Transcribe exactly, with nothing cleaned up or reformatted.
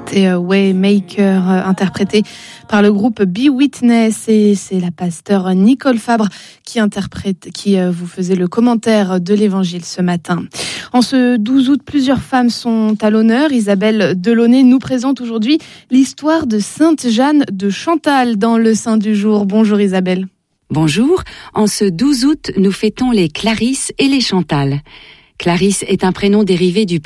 C'était Waymaker, interprété par le groupe Be Witness, et c'est la pasteur Nicole Fabre qui interprète, qui vous faisait le commentaire de l'évangile ce matin. En ce douze août, plusieurs femmes sont à l'honneur. Isabelle Delaunay nous présente aujourd'hui l'histoire de Sainte Jeanne de Chantal dans le Saint du jour. Bonjour Isabelle. Bonjour, en ce douze août, nous fêtons les Clarisse et les Chantal. Clarisse est un prénom dérivé du